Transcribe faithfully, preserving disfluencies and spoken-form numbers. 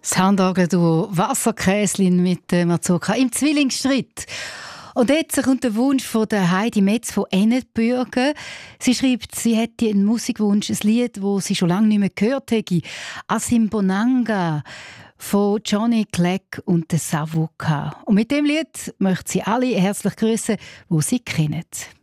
Das Handorgelduo Wasserkäslin mit äh, Mazurka im Zwillingsstreit. Und jetzt kommt der Wunsch von der Heidi Metz von Ennetbürgen. Sie schreibt, sie hätte einen Musikwunsch, ein Lied, das sie schon lange nicht mehr gehört hätte. «Asimbonanga» von Johnny Clegg und der Savuka. Und mit dem Lied möchte sie alle herzlich grüßen, die sie kennen.